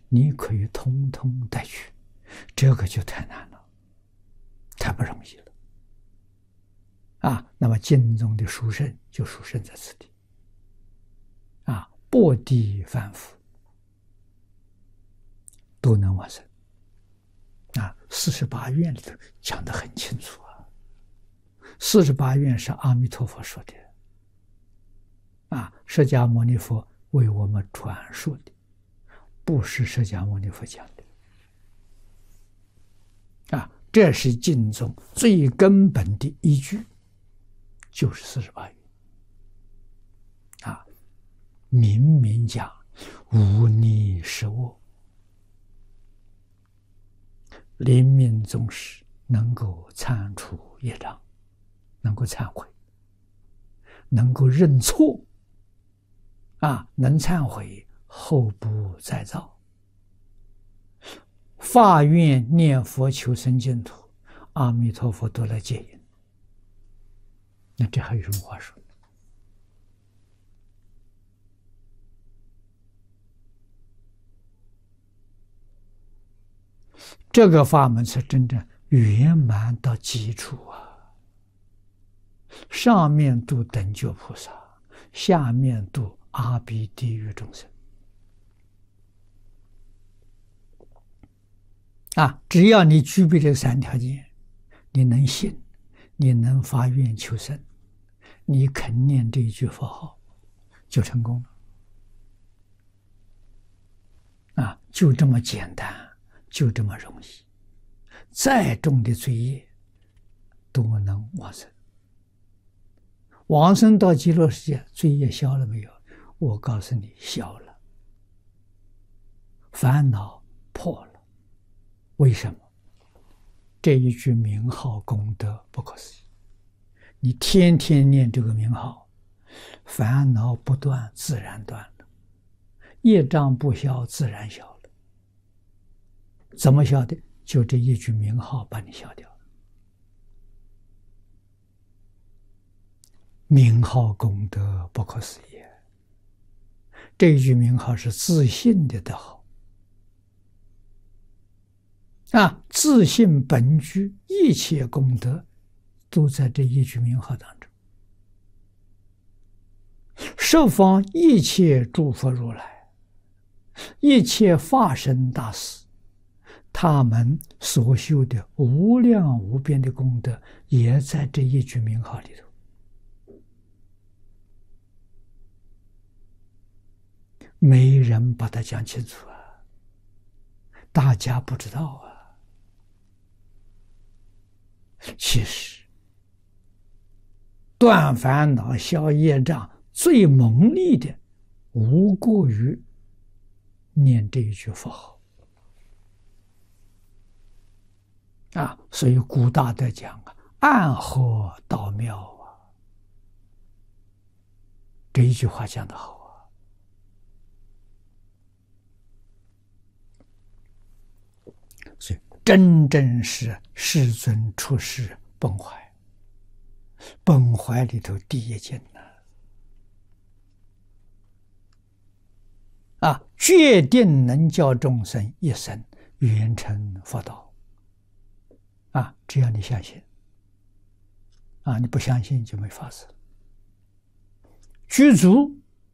你可以通通带去，这个就太难了，太不容易了。那么经中的殊胜就殊胜在此地。薄地凡夫都能往生。48愿里头讲得很清楚48愿是阿弥陀佛说的，释迦牟尼佛为我们传述的，不是释迦牟尼佛讲的。这是经中最根本的依据，就是48愿。明明讲无逆是我，临命终时能够铲除业障，能够忏悔，能够认错，能忏悔后不再造，发愿念佛求生净土，阿弥陀佛都来接引。那这还有什么话说？这个法门是真正圆满到基础上面度等觉菩萨，下面度阿鼻地狱众生。只要你具备这3条件，你能信，你能发愿求生，你肯念这一句佛号，就成功了。就这么简单，就这么容易，再重的罪业都能往生。往生到极乐世界，罪业消了没有？我告诉你，消了，烦恼破了。为什么？这一句名号功德不可思议，你天天念这个名号，烦恼不断，自然断了，业障不消，自然消了。怎么消的？就这一句名号把你消掉了。名号功德不可思议，这一句名号是自信的德号。自信本具，一切功德都在这一句名号当中。十方一切诸佛如来，一切法身大士，他们所修的无量无边的功德，也在这一句名号里头。没人把它讲清楚大家不知道其实断烦恼消业障最猛力的，无过于念这一句佛号所以古大德讲暗合道妙这一句话讲得好所以真正是世尊出世本怀，本怀里头第一境决定能教众生一生圆成佛道只要你相信你不相信就没法子。具足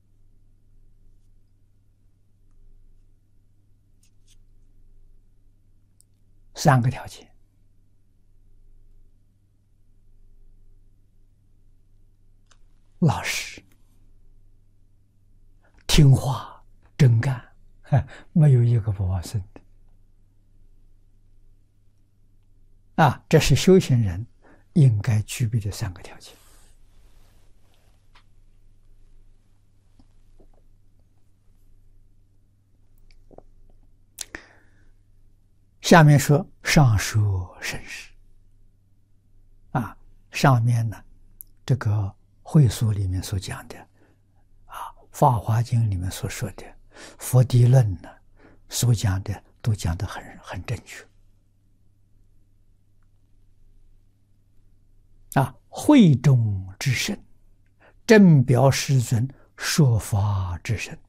3个条件：老实、听话、真干，没有一个不往生的。这是修行人应该具备的3个条件。下面说上说甚实上面呢这个会所里面所讲的法华经里面所说的佛地论呢所讲的都讲得很正确会中之圣，正表世尊说法之圣